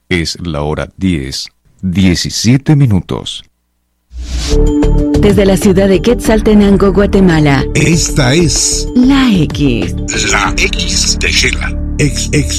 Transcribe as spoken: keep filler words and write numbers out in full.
Es la hora diez, diecisiete minutos. Desde la ciudad de Quetzaltenango, Guatemala. Esta es La X. La X de Shela. Ex, ex.